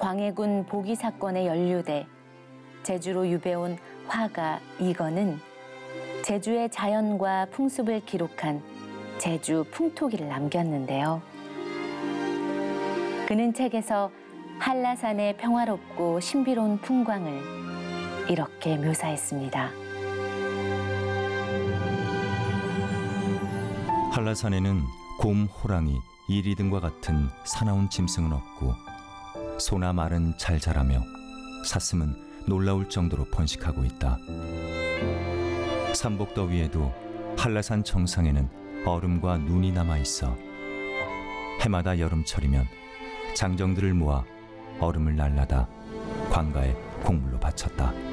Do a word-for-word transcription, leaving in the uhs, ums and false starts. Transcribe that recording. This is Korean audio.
광해군 보기 사건에 연루돼 제주로 유배온 화가 이건은 제주의 자연과 풍습을 기록한 제주 풍토기를 남겼는데요. 그는 책에서 한라산의 평화롭고 신비로운 풍광을 이렇게 묘사했습니다. 한라산에는 곰, 호랑이, 이리 등과 같은 사나운 짐승은 없고 소나 말은 잘 자라며 사슴은 놀라울 정도로 번식하고 있다. 삼복더위에도 한라산 정상에는 얼음과 눈이 남아있어 해마다 여름철이면 장정들을 모아 얼음을 날라다 광가에 곡물로 바쳤다.